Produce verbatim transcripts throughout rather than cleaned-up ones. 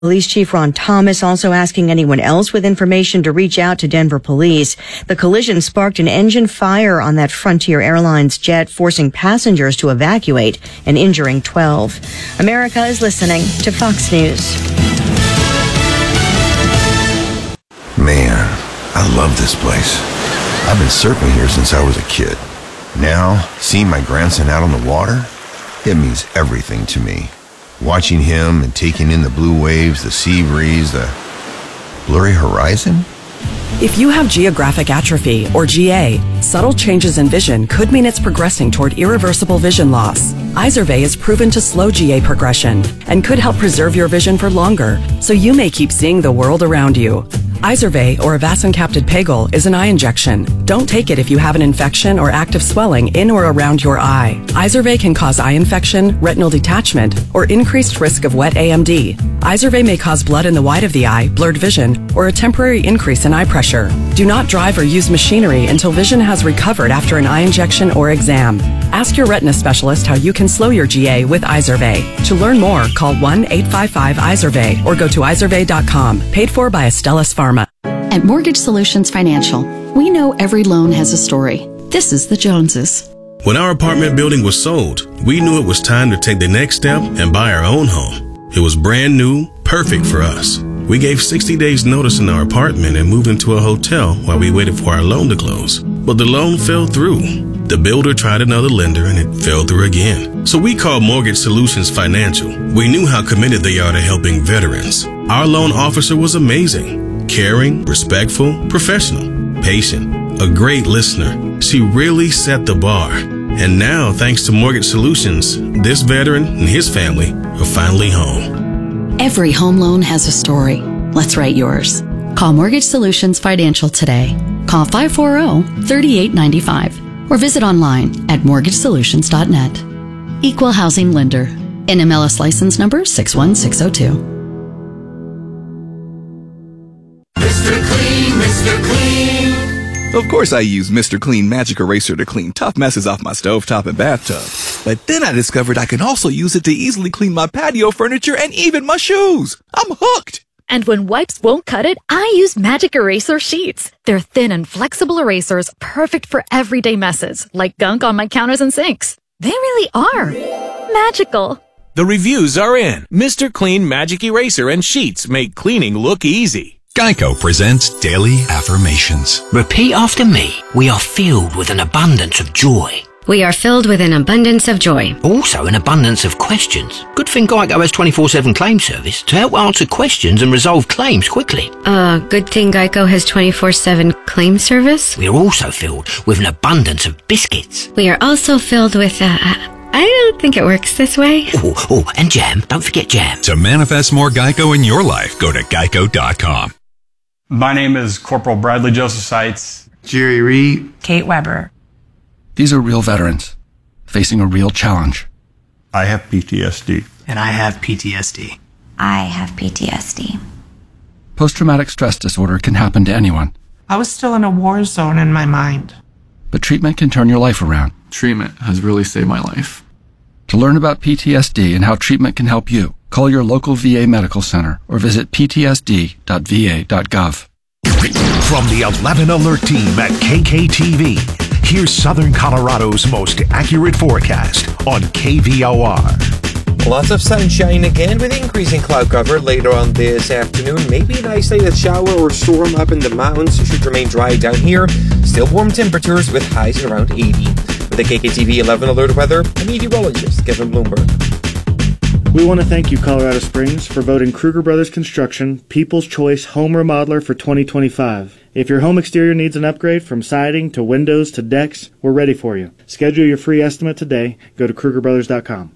Police Chief Ron Thomas also asking anyone else with information to reach out to Denver police. The collision sparked an engine fire on that Frontier Airlines jet, forcing passengers to evacuate and injuring twelve. America is listening to Fox News. Man, I love this place. I've been surfing here since I was a kid. Now, seeing my grandson out on the water, it means everything to me. Watching him and taking in the blue waves, the sea breeze, the blurry horizon. If you have geographic atrophy, or G A, subtle changes in vision could mean it's progressing toward irreversible vision loss. Izervay is proven to slow G A progression and could help preserve your vision for longer, so you may keep seeing the world around you. Izervay, or avacincaptad pegol, is an eye injection. Don't take it if you have an infection or active swelling in or around your eye. Izervay can cause eye infection, retinal detachment, or increased risk of wet A M D. Izervay may cause blood in the white of the eye, blurred vision, or a temporary increase in eye pressure. Do not drive or use machinery until vision has recovered after an eye injection or exam. Ask your retina specialist how you can slow your G A with Izervay. To learn more, call one eight five five Izervay or go to izervay dot com. Paid for by Astellas Pharma. At Mortgage Solutions Financial, we know every loan has a story. This is the Joneses. When our apartment building was sold, we knew it was time to take the next step and buy our own home. It was brand new, perfect for us. We gave sixty days notice in our apartment and moved into a hotel while we waited for our loan to close. But the loan fell through. The builder tried another lender and it fell through again. So we called Mortgage Solutions Financial. We knew how committed they are to helping veterans. Our loan officer was amazing, caring, respectful, professional, patient, a great listener. She really set the bar. And now, thanks to Mortgage Solutions, this veteran and his family are finally home. Every home loan has a story. Let's write yours. Call Mortgage Solutions Financial today. Call five four zero, three eight nine five or visit online at mortgage solutions dot net. Equal Housing Lender. N M L S license number six one six zero two. Mister Clean, Mister Clean. Of course I use Mister Clean Magic Eraser to clean tough messes off my stovetop and bathtub. But then I discovered I can also use it to easily clean my patio furniture and even my shoes. I'm hooked. And when wipes won't cut it, I use Magic Eraser Sheets. They're thin and flexible erasers, perfect for everyday messes, like gunk on my counters and sinks. They really are magical. The reviews are in. Mister Clean Magic Eraser and Sheets make cleaning look easy. Geico presents Daily Affirmations. Repeat after me. We are filled with an abundance of joy. We are filled with an abundance of joy. Also an abundance of questions. Good thing Geico has twenty-four seven claim service to help answer questions and resolve claims quickly. Uh, good thing Geico has twenty-four seven claim service. We are also filled with an abundance of biscuits. We are also filled with, uh, I don't think it works this way. Oh, oh, and jam. Don't forget jam. To manifest more Geico in your life, go to geico dot com. My name is Corporal Bradley Joseph Seitz. Jerry Reed. Kate Weber. These are real veterans facing a real challenge. I have P T S D. And I have P T S D. I have P T S D. Post-traumatic stress disorder can happen to anyone. I was still in a war zone in my mind. But treatment can turn your life around. Treatment has really saved my life. To learn about P T S D and how treatment can help you, call your local V A medical center or visit p t s d dot v a dot gov. From the eleven Alert team at K K T V, here's Southern Colorado's most accurate forecast on K V O R. Lots of sunshine again with increasing cloud cover later on this afternoon. Maybe an isolated shower or storm up in the mountains. Should remain dry down here. Still warm temperatures with highs around eighty. With the K K T V eleven Alert weather, I'm meteorologist Kevin Bloomberg. We want to thank you, Colorado Springs, for voting Kruger Brothers Construction People's Choice Home Remodeler for twenty twenty-five. If your home exterior needs an upgrade from siding to windows to decks, we're ready for you. Schedule your free estimate today. Go to kruger brothers dot com.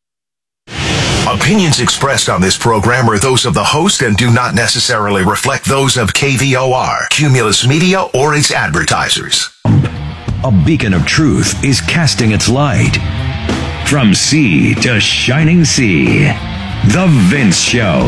Opinions expressed on this program are those of the host and do not necessarily reflect those of K V O R, Cumulus Media, or its advertisers. A beacon of truth is casting its light. From sea to shining sea, The Vince Show.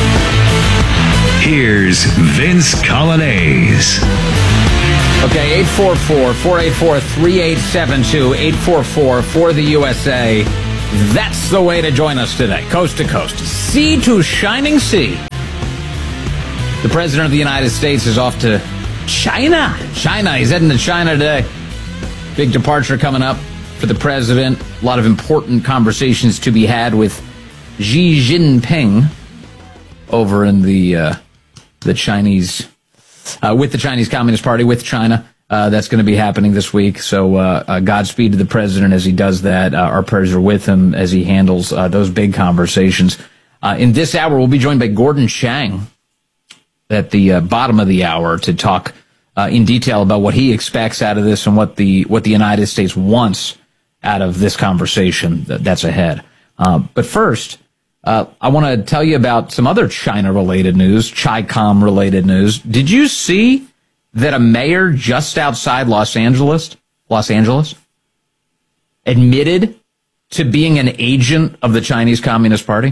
Here's Vince Colonnese. Okay, eight four four, four eight four, three eight seven two, eight four four for the U S A. That's the way to join us today, coast to coast. sea to shining sea. The President of the United States is off to China. China. He's heading to China today. Big departure coming up for the President. A lot of important conversations to be had with Xi Jinping over in the uh, the Chinese, uh, with the Chinese Communist Party, with China. Uh, that's going to be happening this week. So uh, uh, Godspeed to the President as he does that. Uh, our prayers are with him as he handles uh, those big conversations. Uh, in this hour, we'll be joined by Gordon Chang at the uh, bottom of the hour to talk uh, in detail about what he expects out of this and what the what the United States wants out of this conversation that, that's ahead. Uh, but first, uh, I want to tell you about some other China-related news, Chi-Com-related news. Did you see that a mayor just outside Los Angeles, Los Angeles, admitted to being an agent of the Chinese Communist Party?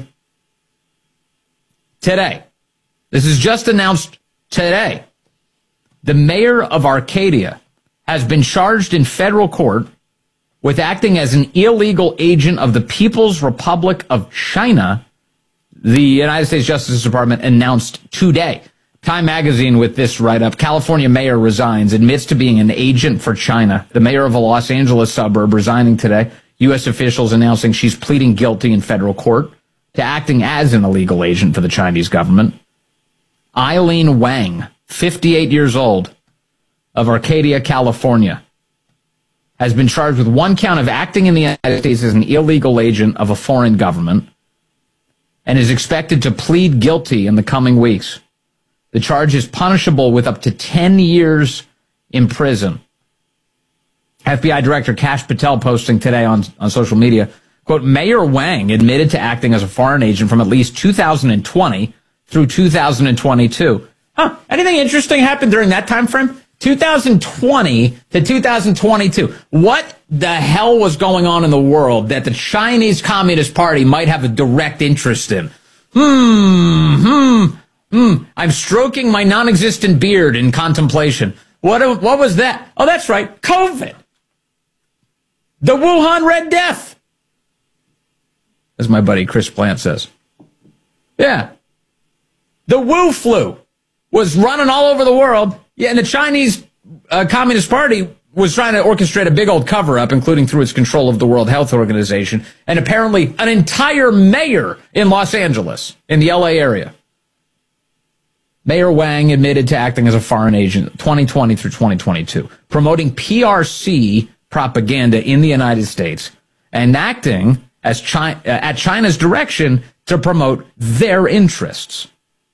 Today. This is just announced today. The mayor of Arcadia has been charged in federal court with acting as an illegal agent of the People's Republic of China, the United States Justice Department announced today. Time magazine with this write-up. California mayor resigns, admits to being an agent for China. The mayor of a Los Angeles suburb resigning today. U S officials announcing she's pleading guilty in federal court to acting as an illegal agent for the Chinese government. Eileen Wang, fifty-eight years old, of Arcadia, California, has been charged with one count of acting in the United States as an illegal agent of a foreign government and is expected to plead guilty in the coming weeks. The charge is punishable with up to ten years in prison. F B I Director Kash Patel posting today on, on social media, quote, Mayor Wang admitted to acting as a foreign agent from at least two thousand twenty through two thousand twenty-two. Huh, anything interesting happened during that time frame? two thousand twenty to two thousand twenty-two. What the hell was going on in the world that the Chinese Communist Party might have a direct interest in? Hmm, hmm. Hmm, I'm stroking my non-existent beard in contemplation. What, what was that? Oh, that's right, COVID. The Wuhan Red Death, as my buddy Chris Plant says. Yeah. The Wu flu was running all over the world. Yeah, and the Chinese uh, Communist Party was trying to orchestrate a big old cover-up, including through its control of the World Health Organization, and apparently an entire mayor in Los Angeles, in the L A area. Mayor Wang admitted to acting as a foreign agent twenty twenty through twenty twenty-two, promoting P R C propaganda in the United States and acting as China, uh, at China's direction to promote their interests.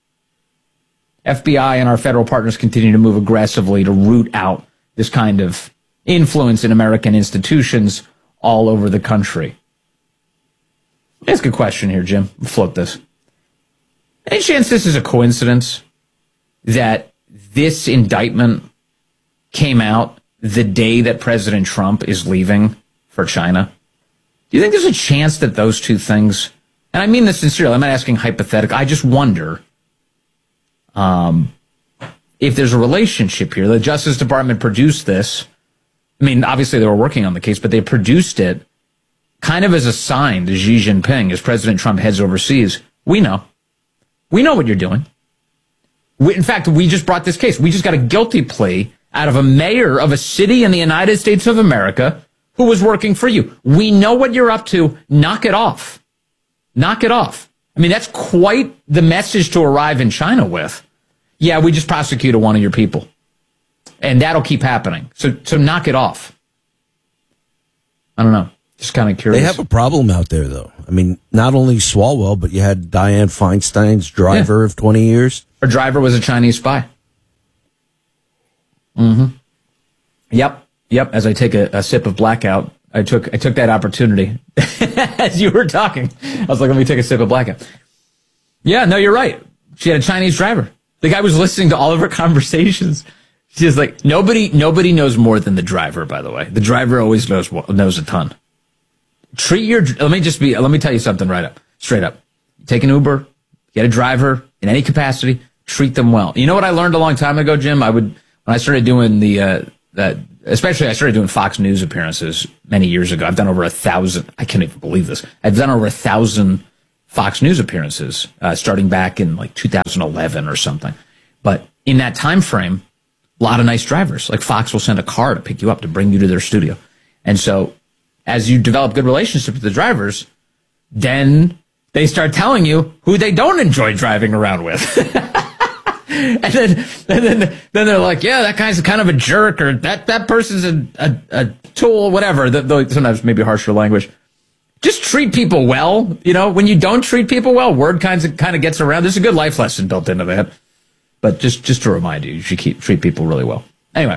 F B I and our federal partners continue to move aggressively to root out this kind of influence in American institutions all over the country. Ask a question here, Jim. Float this. Any chance this is a coincidence that this indictment came out the day that President Trump is leaving for China? Do you think there's a chance that those two things, and I mean this sincerely, I'm not asking hypothetical, I just wonder um, if there's a relationship here. The Justice Department produced this. I mean, obviously they were working on the case, but they produced it kind of as a sign to Xi Jinping as President Trump heads overseas. We know. We know what you're doing. We, in fact, we just brought this case. We just got a guilty plea out of a mayor of a city in the United States of America who was working for you. We know what you're up to. Knock it off. Knock it off. I mean, that's quite the message to arrive in China with. Yeah, we just prosecuted one of your people. And that'll keep happening. So, so knock it off. I don't know. Just kind of curious. They have a problem out there, though. I mean, not only Swalwell, but you had Dianne Feinstein's driver yeah. of twenty years. Her driver was a Chinese spy. Mm-hmm. Yep. Yep. As I take a, a sip of blackout, I took I took that opportunity as you were talking. I was like, let me take a sip of blackout. Yeah, no, you're right. She had a Chinese driver. The guy was listening to all of her conversations. She's like, nobody nobody knows more than the driver, by the way. The driver always knows knows a ton. Treat your, let me just be, let me tell you something right up, straight up. You take an Uber, get a driver in any capacity, treat them well. You know what I learned a long time ago, Jim? I would, when I started doing the, uh, that, especially I started doing Fox News appearances many years ago. I've done over a thousand, I can't even believe this. I've done over a thousand Fox News appearances, uh, starting back in like two thousand eleven or something. But in that time frame, a lot of nice drivers. Like Fox will send a car to pick you up to bring you to their studio. And so as you develop good relationships with the drivers, then they start telling you who they don't enjoy driving around with. and then and then then they're like, yeah, that guy's kind of a jerk, or that, that person's a, a, a tool, whatever. Though sometimes maybe harsher language. Just treat people well. You know, when you don't treat people well, word kinds of kind of gets around. There's a good life lesson built into that. But just, just to remind you, you should keep treat people really well. Anyway,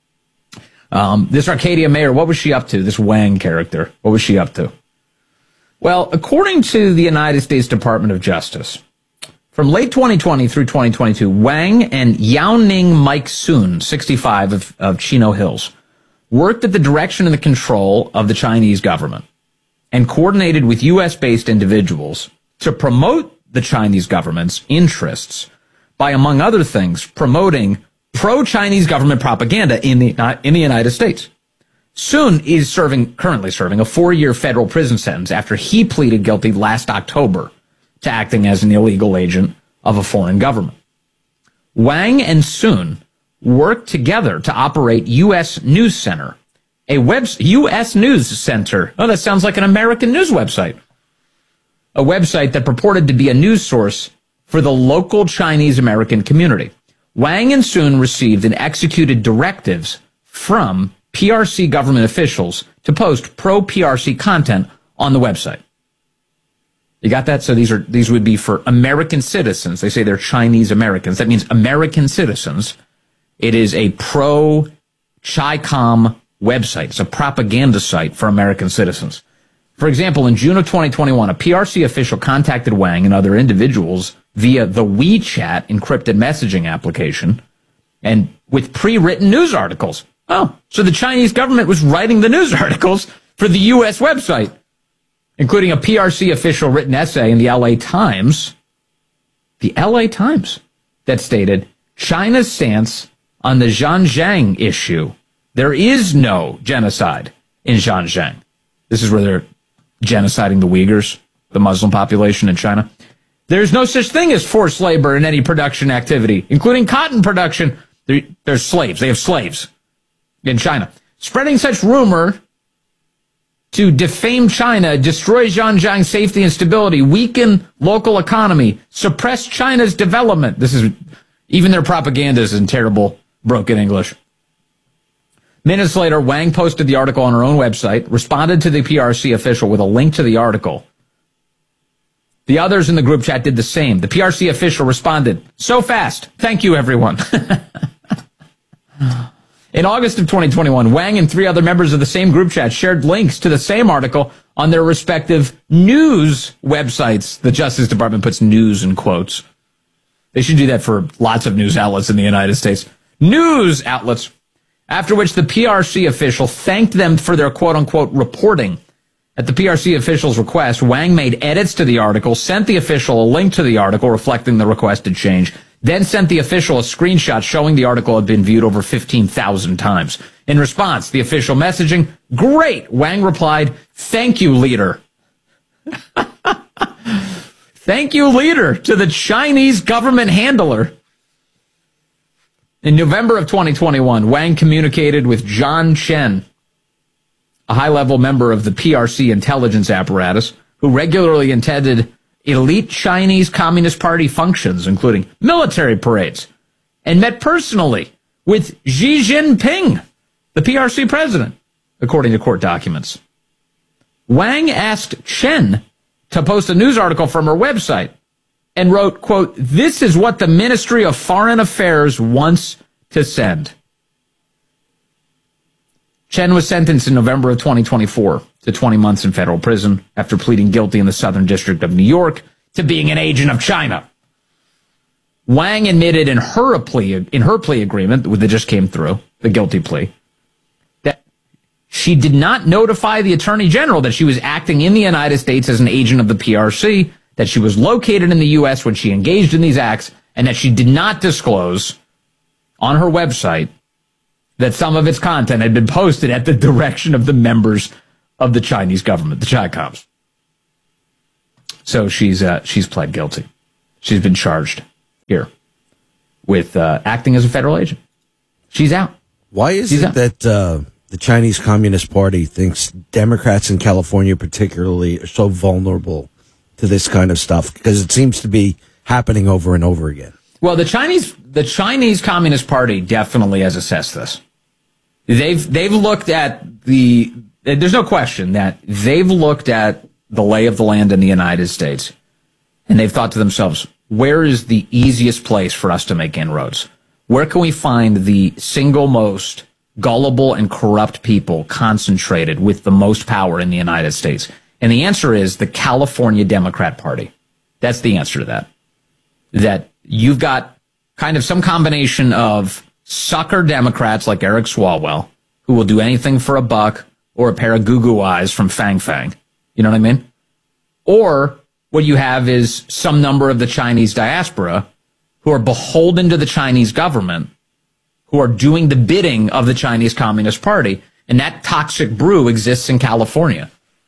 um, this Arcadia mayor, what was she up to? This Wang character, what was she up to? Well, according to the United States Department of Justice, from late twenty twenty through twenty twenty-two, Wang and Yaoning Mike Soon, sixty-five, of, of Chino Hills, worked at the direction and the control of the Chinese government and coordinated with U S-based individuals to promote the Chinese government's interests by, among other things, promoting pro-Chinese government propaganda in the uh, in the United States. Soon is serving, currently serving, a four-year federal prison sentence after he pleaded guilty last October to acting as an illegal agent of a foreign government. Wang and Soon worked together to operate U S News Center, a web U S News Center. Oh, that sounds like an American news website. A website that purported to be a news source for the local Chinese American community. Wang and Soon received and executed directives from P R C government officials to post pro-P R C content on the website. You got that? So these are these would be for American citizens. They say they're Chinese Americans. That means American citizens. It is a pro-Chi-Com website. It's a propaganda site for American citizens. For example, in June of twenty twenty-one, a P R C official contacted Wang and other individuals via the WeChat encrypted messaging application and with pre-written news articles. Oh, so the Chinese government was writing the news articles for the U S website, including a P R C official written essay in the L A Times, the L A Times, that stated China's stance on the Xinjiang issue. There is no genocide in Xinjiang. This is where they're genociding the Uyghurs, the Muslim population in China. There's no such thing as forced labor in any production activity, including cotton production. They're, they're slaves. They have slaves in China. Spreading such rumor to defame China, destroy Xinjiang's safety and stability, weaken local economy, suppress China's development. This is, even their propaganda is in terrible broken English. Minutes later, Wang posted the article on her own website, responded to the P R C official with a link to the article. The others in the group chat did the same. The P R C official responded, "So fast. Thank you, everyone." In August of twenty twenty-one, Wang and three other members of the same group chat shared links to the same article on their respective news websites. The Justice Department puts news in quotes. They should do that for lots of news outlets in the United States. News outlets. After which the P R C official thanked them for their quote-unquote reporting. At the P R C official's request, Wang made edits to the article, sent the official a link to the article reflecting the requested change, then sent the official a screenshot showing the article had been viewed over fifteen thousand times. In response, the official messaging, "Great!" Wang replied, "Thank you, leader." Thank you, leader, to the Chinese government handler. In November of twenty twenty-one, Wang communicated with John Chen, a high-level member of the P R C intelligence apparatus, who regularly attended elite Chinese Communist Party functions, including military parades, and met personally with Xi Jinping, the P R C president, according to court documents. Wang asked Chen to post a news article from her website and wrote, quote, "This is what the Ministry of Foreign Affairs wants to send." Chen was sentenced in November of twenty twenty-four to twenty months in federal prison after pleading guilty in the Southern District of New York to being an agent of China. Wang admitted in her plea, in her plea agreement that just came through, the guilty plea, that she did not notify the Attorney General that she was acting in the United States as an agent of the P R C, that she was located in the U S when she engaged in these acts, and that she did not disclose on her website that some of its content had been posted at the direction of the members of the Chinese government, the Chi-Coms. So she's uh, she's pled guilty. She's been charged here with uh, acting as a federal agent. She's out. Why is she's it out. that uh, the Chinese Communist Party thinks Democrats in California particularly are so vulnerable to this kind of stuff? Because it seems to be happening over and over again. Well, the Chinese the Chinese Communist Party definitely has assessed this. They've they've looked at the. There's no question that they've looked at the lay of the land in the United States, and they've thought to themselves, where is the easiest place for us to make inroads? Where can we find the single most gullible and corrupt people concentrated with the most power in the United States? And the answer is the California Democrat Party. That's the answer to that. That you've got kind of some combination of sucker Democrats like Eric Swalwell, who will do anything for a buck or a pair of goo-goo eyes from Fang Fang. You know what I mean? Or what you have is some number of the Chinese diaspora who are beholden to the Chinese government, who are doing the bidding of the Chinese Communist Party. And that toxic brew exists in California.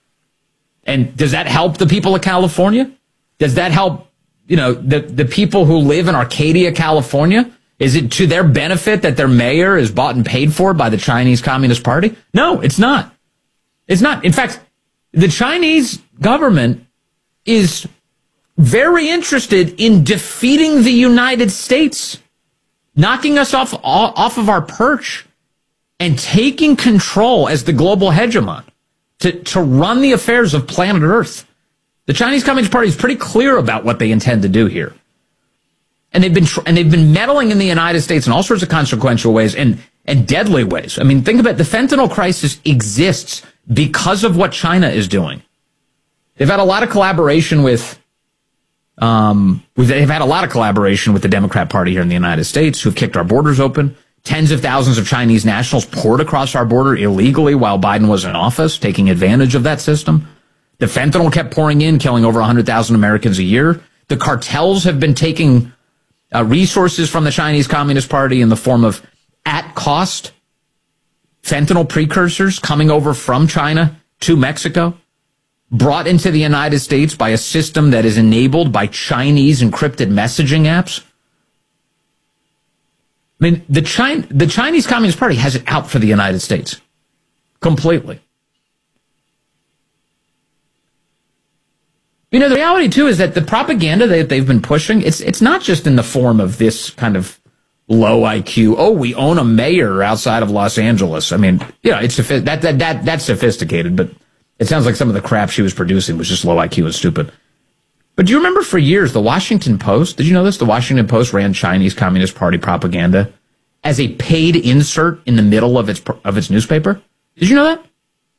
And does that help the people of California? Does that help, you know, the, the people who live in Arcadia, California? Is it to their benefit that their mayor is bought and paid for by the Chinese Communist Party? No, it's not. It's not. In fact, the Chinese government is very interested in defeating the United States, knocking us off, off of our perch and taking control as the global hegemon to, to run the affairs of planet Earth. The Chinese Communist Party is pretty clear about what they intend to do here. And they've been, and they've been meddling in the United States in all sorts of consequential ways and, and deadly ways. I mean, think about it. The fentanyl crisis exists because of what China is doing. They've had a lot of collaboration with, um, they've had a lot of collaboration with the Democrat Party here in the United States, who've kicked our borders open. Tens of thousands of Chinese nationals poured across our border illegally while Biden was in office, taking advantage of that system. The fentanyl kept pouring in, killing over one hundred thousand Americans a year. The cartels have been taking uh, resources from the Chinese Communist Party in the form of at-cost fentanyl precursors coming over from China to Mexico, brought into the United States by a system that is enabled by Chinese encrypted messaging apps. I mean, the China, the Chinese Communist Party has it out for the United States. Completely. You know, the reality, too, is that the propaganda that they've been pushing, it's it's not just in the form of this kind of low I Q, oh, we own a mayor outside of Los Angeles. I mean, you know, it's that that that that's sophisticated, but it sounds like some of the crap she was producing was just low I Q and stupid. But do you remember for years, the Washington Post, did you know this? The Washington Post ran Chinese Communist Party propaganda as a paid insert in the middle of its of its newspaper? Did you know that?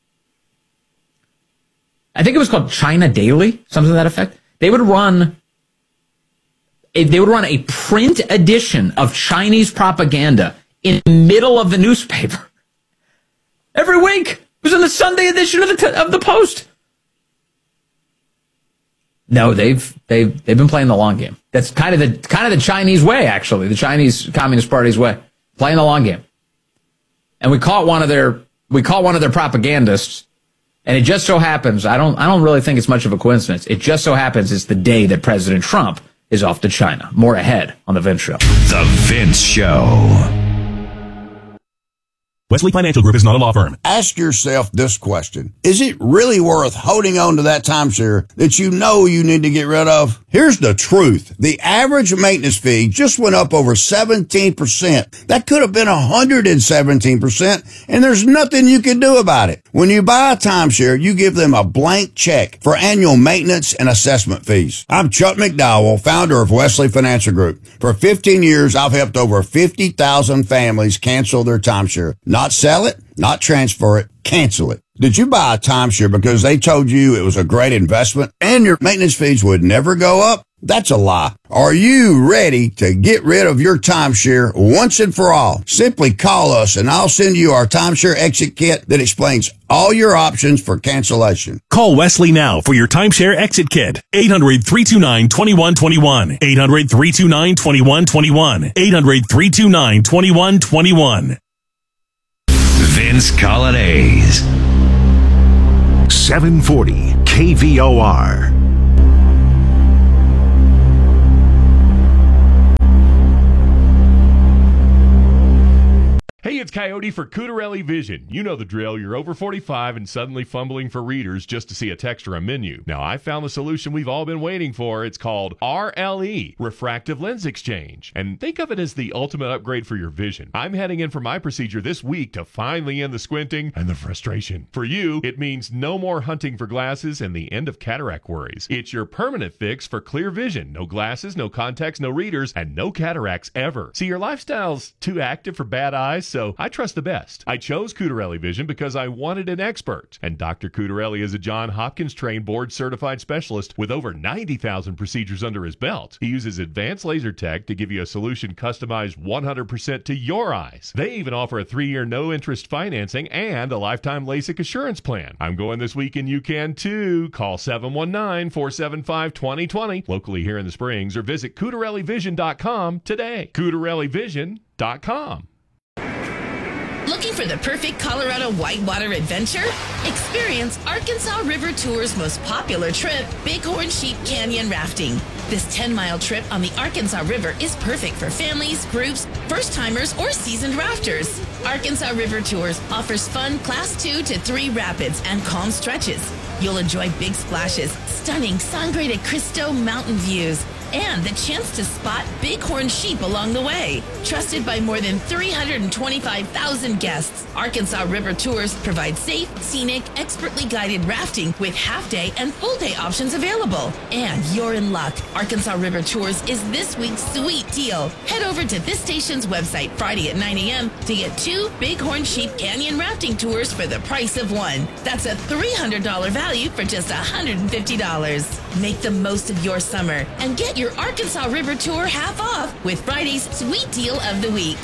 I think it was called China Daily, something to that effect. They would run a, they would run a print edition of Chinese propaganda in the middle of the newspaper every week. It was in the Sunday edition of the of the Post. No, they've they've they've been playing the long game. That's kind of the kind of the Chinese way, actually, the Chinese Communist Party's way, playing the long game. And we caught one of their we caught one of their propagandists. And it just so happens, I don't I don't really think it's much of a coincidence. It just so happens it's the day that President Trump is off to China. More ahead on The Vince Show. The Vince Show. Wesley Financial Group is not a law firm. Ask yourself this question. Is it really worth holding on to that timeshare that you know you need to get rid of? Here's the truth. The average maintenance fee just went up over seventeen percent. That could have been one hundred seventeen percent, and there's nothing you can do about it. When you buy a timeshare, you give them a blank check for annual maintenance and assessment fees. I'm Chuck McDowell, founder of Wesley Financial Group. For fifteen years, I've helped over fifty thousand families cancel their timeshare. Not sell it, not transfer it, cancel it. Did you buy a timeshare because they told you it was a great investment and your maintenance fees would never go up? That's a lie. Are you ready to get rid of your timeshare once and for all? Simply call us and I'll send you our timeshare exit kit that explains all your options for cancellation. Call Wesley now for your timeshare exit kit. eight hundred, three two nine, two one two one. eight hundred, three two nine, two one two one. eight hundred, three two nine, two one two one. Vince Colonnese. seven forty K V O R. Coyote for Cutarelli Vision. You know the drill. You're over forty-five and suddenly fumbling for readers just to see a text or a menu. Now, I found the solution we've all been waiting for. It's called R L E, Refractive Lens Exchange. And think of it as the ultimate upgrade for your vision. I'm heading in for my procedure this week to finally end the squinting and the frustration. For you, it means no more hunting for glasses and the end of cataract worries. It's your permanent fix for clear vision. No glasses, no contacts, no readers, and no cataracts ever. See, your lifestyle's too active for bad eyes, so I trust the best. I chose Cutarelli Vision because I wanted an expert. And Doctor Cutarelli is a John Hopkins trained board certified specialist with over ninety thousand procedures under his belt. He uses advanced laser tech to give you a solution customized one hundred percent to your eyes. They even offer a three-year no-interest financing and a lifetime LASIK assurance plan. I'm going this week and you can too. Call seven one nine, four seven five, two zero two zero locally here in the Springs or visit Cutarelli Vision dot com today. Cutarelli Vision dot com. Looking for the perfect Colorado whitewater adventure? Experience Arkansas River Tour's most popular trip, Bighorn Sheep Canyon Rafting. This ten-mile trip on the Arkansas River is perfect for families, groups, first-timers, or seasoned rafters. Arkansas River Tours offers fun Class two to three rapids and calm stretches. You'll enjoy big splashes, stunning Sangre de Cristo mountain views, and the chance to spot bighorn sheep along the way. Trusted by more than three hundred twenty-five thousand guests, Arkansas River Tours provide safe, scenic, expertly guided rafting with half-day and full-day options available. And you're in luck. Arkansas River Tours is this week's sweet deal. Head over to this station's website Friday at nine a.m. to get two Bighorn Sheep Canyon rafting tours for the price of one. That's a three hundred dollars value for just one hundred fifty dollars. Make the most of your summer and get your Arkansas River Tour half off with Friday's Sweet Deal of the Week.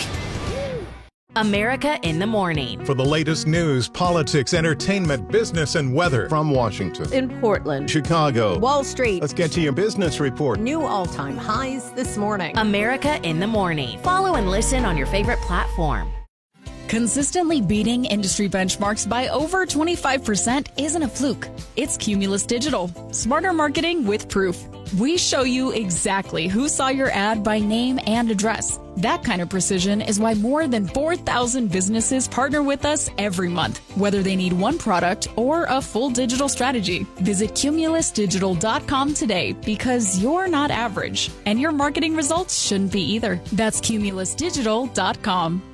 America in the Morning. For the latest news, politics, entertainment, business, and weather. From Washington, in Portland, Chicago, Wall Street. Let's get to your business report. New all-time highs this morning. America in the Morning. Follow and listen on your favorite platform. Consistently beating industry benchmarks by over twenty-five percent isn't a fluke. It's Cumulus Digital. Smarter marketing with proof. We show you exactly who saw your ad by name and address. That kind of precision is why more than four thousand businesses partner with us every month, whether they need one product or a full digital strategy. Visit Cumulus Digital dot com today because you're not average, and your marketing results shouldn't be either. That's Cumulus Digital dot com.